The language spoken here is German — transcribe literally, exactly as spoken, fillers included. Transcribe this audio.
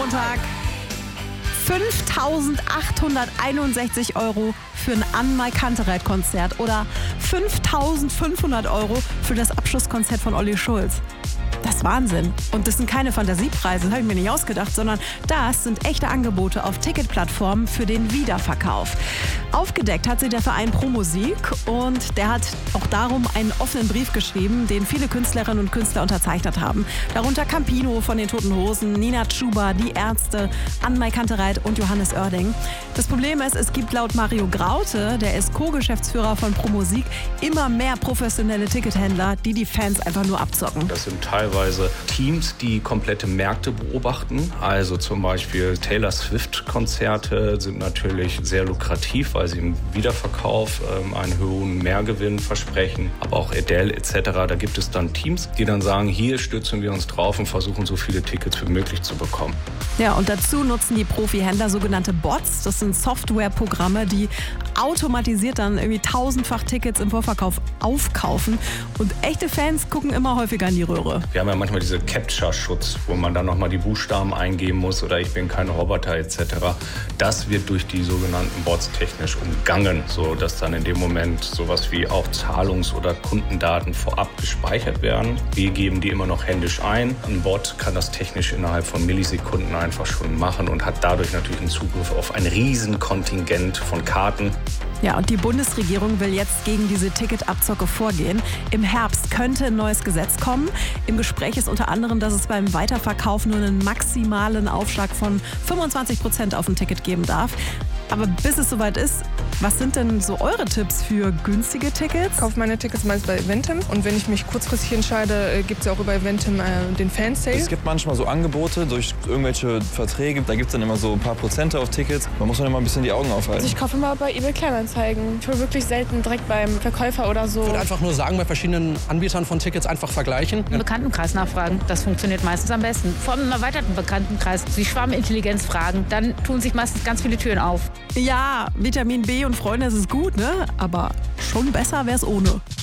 Sonntag. fünftausendachthunderteinundsechzig Euro für ein An-Mai Kantereit-Konzert oder fünftausendfünfhundert Euro für das Abschlusskonzert von Olli Schulz. Das ist Wahnsinn. Und das sind keine Fantasiepreise, das habe ich mir nicht ausgedacht, sondern das sind echte Angebote auf Ticketplattformen für den Wiederverkauf. Aufgedeckt hat sie der Verein Pro Musik und der hat auch darum einen offenen Brief geschrieben, den viele Künstlerinnen und Künstler unterzeichnet haben. Darunter Campino von den Toten Hosen, Nina Chuba, Die Ärzte, An-Mai Kantereit und Johannes Oerding. Das Problem ist, es gibt laut Mario Graute, der ist Co-Geschäftsführer von Pro Musik, immer mehr professionelle Tickethändler, die die Fans einfach nur abzocken. Das sind teilweise Teams, die komplette Märkte beobachten. Also zum Beispiel Taylor Swift-Konzerte sind natürlich sehr lukrativ, weil sie im Wiederverkauf ähm, einen hohen Mehrgewinn versprechen. Aber auch Adele et cetera. Da gibt es dann Teams, die dann sagen, hier stürzen wir uns drauf und versuchen, so viele Tickets wie möglich zu bekommen. Ja, und dazu nutzen die Profihändler sogenannte Bots. Das sind Softwareprogramme, die automatisiert dann irgendwie tausendfach Tickets im Vorverkauf aufkaufen. Und echte Fans gucken immer häufiger in die Röhre. Wir haben ja manchmal diese Capture-Schutz, wo man dann nochmal die Buchstaben eingeben muss oder ich bin kein Roboter et cetera. Das wird durch die sogenannten Bots technisch umgangen, sodass dann in dem Moment sowas wie auch Zahlungs- oder Kundendaten vorab gespeichert werden. Wir geben die immer noch händisch ein. Ein Bot kann das technisch innerhalb von Millisekunden einfach schon machen und hat dadurch natürlich einen Zugriff auf ein Riesenkontingent von Karten. Ja, und die Bundesregierung will jetzt gegen diese Ticketabzocke vorgehen. Im Herbst könnte ein neues Gesetz kommen. Im Gespräch ist unter anderem, dass es beim Weiterverkauf nur einen maximalen Aufschlag von fünfundzwanzig Prozent auf ein Ticket geben darf. Aber bis es soweit ist, was sind denn so eure Tipps für günstige Tickets? Ich kaufe meine Tickets meist bei Eventim und wenn ich mich kurzfristig entscheide, gibt es ja auch über Eventim äh, den Fansale. Es gibt manchmal so Angebote durch irgendwelche Verträge, da gibt es dann immer so ein paar Prozente auf Tickets. Man muss dann immer ein bisschen die Augen aufhalten. Also ich kaufe immer bei eBay Kleinanzeigen. Ich hole wirklich selten direkt beim Verkäufer oder so. Ich würde einfach nur sagen, bei verschiedenen Anbietern von Tickets einfach vergleichen. Im Bekanntenkreis nachfragen, das funktioniert meistens am besten. Vor allem im erweiterten Bekanntenkreis, die Schwarmintelligenz fragen, dann tun sich meistens ganz viele Türen auf. Ja, Vitamin B und Freunde, das ist gut, ne? Aber schon besser wär's ohne.